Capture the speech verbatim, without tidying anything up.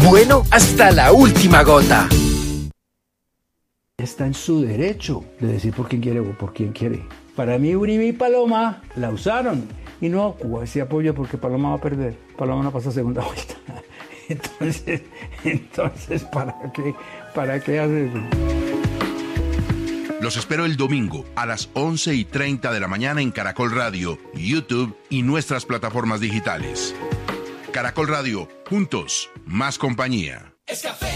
bueno hasta la última gota. Está en su derecho de decir por quién quiere o por quién quiere. Para mí, Uribe y Paloma la usaron. Y no, Cuba se apoya porque Paloma va a perder. Paloma no pasa segunda vuelta. Entonces, entonces ¿para qué, para qué hacer eso? Los espero el domingo a las once y treinta de la mañana en Caracol Radio, YouTube y nuestras plataformas digitales. Caracol Radio, juntos, más compañía.